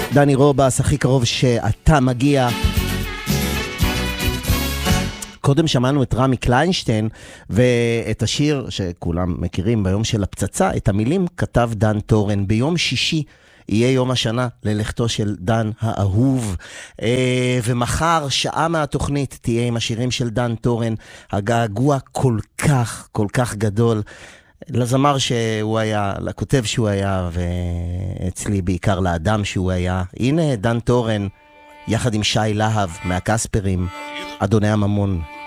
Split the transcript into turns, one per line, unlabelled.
דני רובס, הכי קרוב שאתה מגיע. קודם שמענו את רמי קליינשטיין, ואת השיר שכולם מכירים ביום של הפצצה, את המילים כתב דן טורן. ביום שישי יהיה יום השנה ללכתו של דן האהוב, ומחר שעה מהתוכנית תהיה עם השירים של דן טורן. הגעגוע כל כך גדול לזמר שהוא היה, לכותב שהוא היה, ואצלי בעיקר לאדם שהוא היה. הנה דן טורן יחד עם שי להב מהקספרים, אדוני הממון.